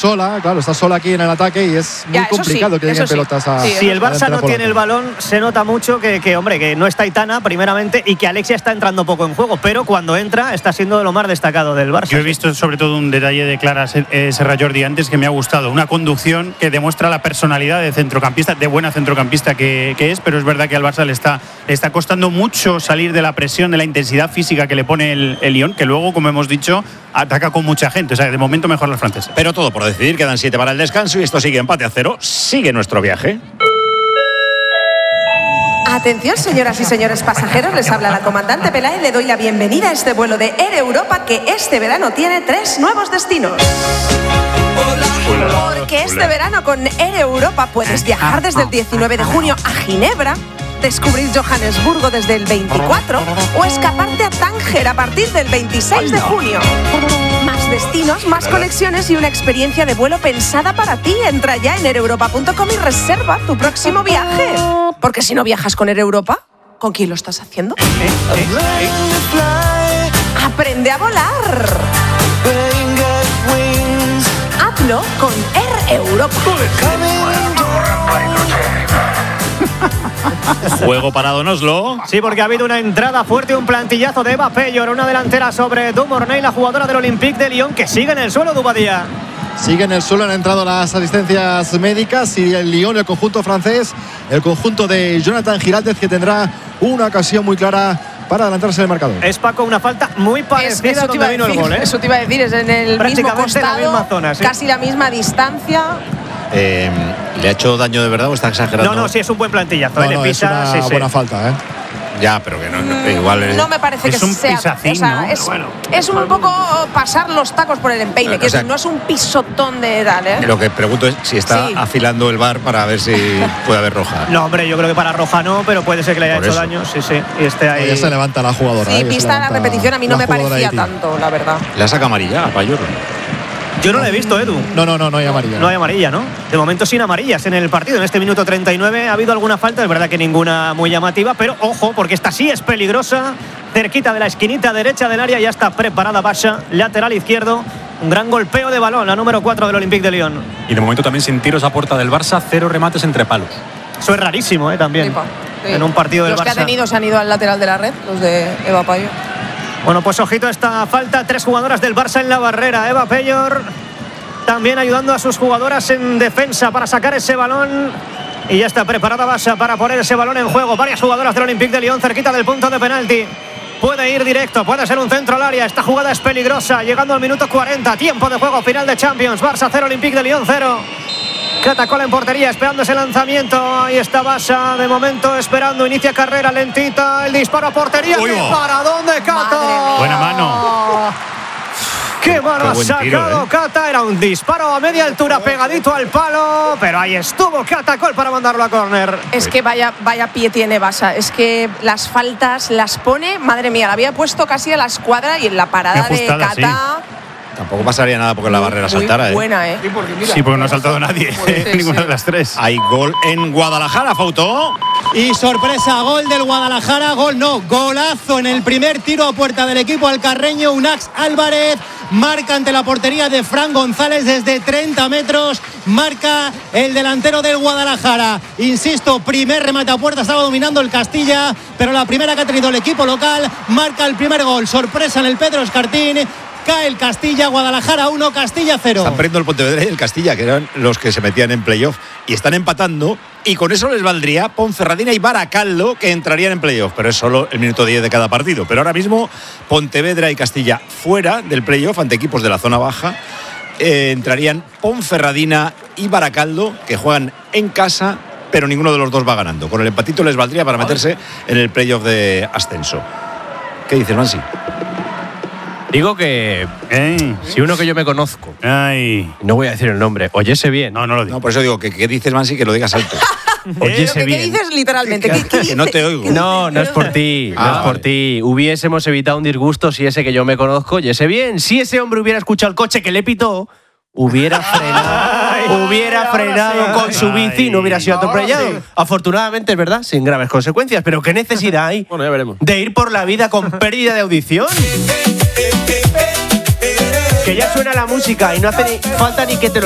sola, claro, está sola aquí en el ataque y es muy complicado que lleguen pelotas a... Si el Barça no tiene el balón, se nota mucho que no está Aitana, primeramente, y que Alexia está entrando poco en juego, pero cuando entra está siendo lo más destacado del Barça. Yo he visto sobre todo un detalle de Clara Serra Jordi antes que me ha gustado, una conducción que demuestra la personalidad de centrocampista, de buena centrocampista que es, pero es verdad que al Barça le está costando mucho salir de la presión, de la intensidad física que le pone el Lyon, que luego, como hemos dicho, ataca con mucha gente. O sea, de momento mejor los franceses. Pero todo por decidir, quedan 7 para el descanso y esto sigue empate a 0. Sigue nuestro viaje. Atención, señoras y señores pasajeros, les habla la comandante Pelae y le doy la bienvenida a este vuelo de Air Europa que este verano tiene 3 nuevos destinos. Porque este verano con Air Europa puedes viajar desde el 19 de junio a Ginebra, descubrir Johannesburgo desde el 24 o escaparte a Tánger a partir del 26 de junio. Más destinos, más conexiones y una experiencia de vuelo pensada para ti. Entra ya en aereuropa.com y reserva tu próximo viaje. Porque si no viajas con Air Europa, ¿con quién lo estás haciendo? Aprende a volar. Hazlo con Air Europa. Juego parado en Oslo. Sí, porque ha habido una entrada fuerte, un plantillazo de Eva Peyor, una delantera sobre Dumornay, la jugadora del Olympique de Lyon, que sigue en el suelo, Dubadía. Sigue en el suelo, han entrado las asistencias médicas y el Lyon, el conjunto francés, el conjunto de Jonathan Giraldez, que tendrá una ocasión muy clara para adelantarse del marcador. Es, Paco, una falta muy parecida a donde vino el gol, ¿eh? Eso te iba a decir, es en el mismo costado, la misma zona, sí. Casi la misma distancia. ¿Le ha hecho daño de verdad o está exagerando? No, sí, es un buen plantillazo. No, es una buena falta, ¿eh? Ya, pero que igual no me parece que un sea pisacín, o sea, ¿no? es un poco pasar los tacos por el empeine, que no es un pisotón de tal, ¿eh? Lo que pregunto es si está afilando el VAR para ver si puede haber roja. No, hombre, yo creo que para roja no, pero puede ser que le haya hecho daño. Sí, y esté ahí. Ya se levanta la jugadora. Sí, pista la repetición, a mí no me parecía tanto, la verdad. ¿Le saca amarilla a Payor? Yo no lo he visto, Edu. No hay amarilla. No hay amarilla, ¿no? De momento sin amarillas en el partido. En este minuto 39 ha habido alguna falta, es verdad que ninguna muy llamativa, pero ojo, porque esta sí es peligrosa. Cerquita de la esquinita derecha del área, ya está preparada Basha, lateral izquierdo. Un gran golpeo de balón, la número 4 del Olympique de Lyon. Y de momento también sin tiros a puerta del Barça, 0 remates entre palos. Eso es rarísimo, también. Sí. En un partido del Barça. Los que ha tenido se han ido al lateral de la red, los de Eva Peyor. Bueno, pues ojito a esta falta. 3 jugadoras del Barça en la barrera. Eva Peyor también ayudando a sus jugadoras en defensa para sacar ese balón. Y ya está preparada Basha para poner ese balón en juego. Varias jugadoras del Olympique de Lyon cerquita del punto de penalti. Puede ir directo, puede ser un centro al área. Esta jugada es peligrosa. Llegando al minuto 40. Tiempo de juego final de Champions. Barça 0, Olympique de Lyon 0. Catacola en portería, esperando ese lanzamiento. Ahí está Basha, de momento esperando. Inicia carrera lentita. El disparo a portería. ¿Para dónde, Cata? Buena mano. ¡Qué mano ha sacado Cata! Era un disparo a media altura pegadito al palo. Pero ahí estuvo Catacol para mandarlo a córner. Es que vaya pie tiene Basha. Es que las faltas las pone, madre mía, la había puesto casi a la escuadra y en la parada de Cata. Sí. Tampoco pasaría nada porque la barrera saltara. Buena, ¿eh? Sí, porque no ha saltado nadie. Ninguna de las 3. Hay gol en Guadalajara, Fauto. Y sorpresa, gol del Guadalajara. Golazo en el primer tiro a puerta del equipo alcarreño. Unax Álvarez marca ante la portería de Fran González desde 30 metros. Marca el delantero del Guadalajara. Insisto, primer remate a puerta. Estaba dominando el Castilla, pero la primera que ha tenido el equipo local. Marca el primer gol. Sorpresa en el Pedro Escartín. Cae el Castilla, Guadalajara 1, Castilla 0. Están perdiendo el Pontevedra y el Castilla, que eran los que se metían en playoff. Y están empatando. Y con eso les valdría Ponferradina y Baracaldo, que entrarían en playoff. Pero es solo el minuto 10 de cada partido. Pero ahora mismo Pontevedra y Castilla fuera del playoff ante equipos de la zona baja. Entrarían Ponferradina y Baracaldo, que juegan en casa, pero ninguno de los dos va ganando. Con el empatito les valdría para meterse en el playoff de ascenso. ¿Qué dices, Mansi? Digo que si uno que yo me conozco, no voy a decir el nombre, oyese bien. No lo digo. No, por eso digo que dices, Mansi, que lo digas alto. Oyese bien. ¿Qué dices literalmente? Que no te oigo. No es por ti, no es por ti. Hubiésemos evitado un disgusto si ese que yo me conozco oyese bien. Si ese hombre hubiera escuchado el coche que le pitó, hubiera frenado con su bici y no hubiera sido atropellado. Sí. Afortunadamente, es verdad, sin graves consecuencias. Pero ¿qué necesidad hay de ir por la vida con pérdida de audición? Que ya suena la música y no hace falta ni que te lo